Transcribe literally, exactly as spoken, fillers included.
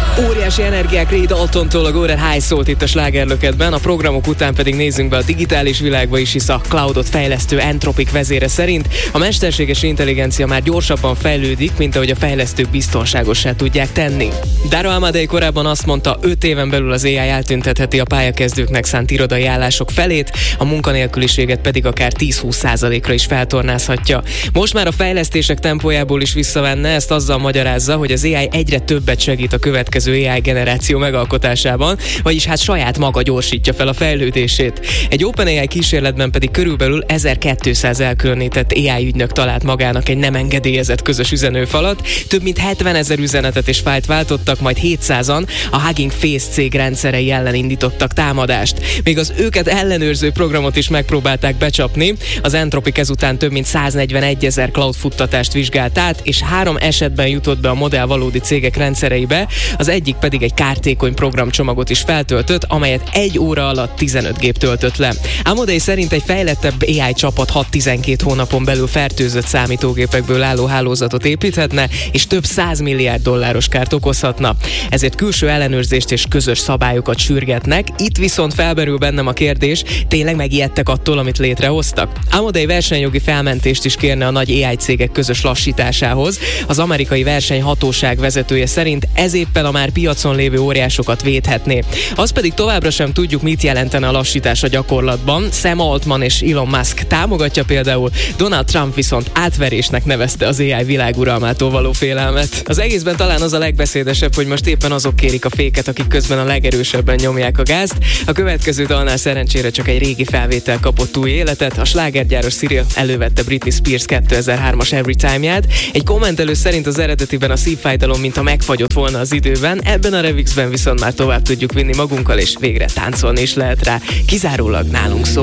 Óriási energiák Ray Daltontól a Go That High szólt itt a slágerlöketben, a programok után pedig nézzünk be a digitális világba is, hisz a cloudot fejlesztő Anthropic vezére szerint a mesterséges intelligencia már gyorsabban fejlődik, mint ahogy a fejlesztők biztonságossá tudják tenni. Dara Amadei korábban azt mondta, öt éven belül az á i eltüntetheti a pályakezdőknek szánt irodai állások felét, a munkanélküliséget pedig akár tíz-húsz százalékra is feltornázhatja. Most már a fejlesztések tempójából is visszavenne, ezt azzal magyarázza, hogy az á i egyre többet segít a következő á i generáció megalkotásában, vagyis hát saját maga gyorsítja fel a fejlődését. Egy OpenAI kísérletben pedig körülbelül ezerkétszáz elkülönített á i ügynök talált magának egy nem engedélyezett közös üzenőfalat, több mint hetvenezer üzenetet és fájlt váltottak, majd hétszázan a Hugging Face cég rendszerei ellen indítottak támadást. Még az őket ellenőrző programot is megpróbálták becsapni. Az Anthropic ezután több mint száznegyvenegyezer cloud futtatást vizsgált át, és három esetben jutott be a modell valódi cégek rendszereibe, az egyik pedig egy kártékony programcsomagot is feltöltött, amelyet egy óra alatt tizenöt gép töltött le. Amadei szerint egy fejlettebb á i csapat hat-tizenkét hónapon belül fertőzött számítógépekből álló hálózatot építhetne, és több száz milliárd dolláros kárt okozhatna. Ezért külső ellenőrzést és közös szabályokat sürgetnek. Itt viszont felmerül bennem a kérdés, tényleg megijedtek attól, amit létrehoztak? Amadei versenyjogi felmentést is kérne a nagy á i cégek közös lassításához. Az amerikai versenyhatóság vezetője szerint ez éppen a már piacon lévő óriásokat védhetné. Az pedig továbbra sem tudjuk, mit jelentene a lassítás a gyakorlatban. Sam Altman és Elon Musk támogatja például, Donald Trump viszont átverésnek nevezte az á i világuralmától való félelmet. Az egészben talán az a legbeszédesebb, hogy most éppen azok kérik a féket, akik közben a legerősebben nyomják a gázt. A következő dalnál szerencsére csak egy régi felvétel kapott új életet. A slágergyáros Cyril elővette Britney Spears kétezer-hármas Every Time-ját. Egy kommentelő szerint az eredetiben a szívfájdalom, mint a megfagyott volna az időben, ebben a remixben viszont már tovább tudjuk vinni magunkkal, és végre táncolni is lehet rá. Kizárólag nálunk szó.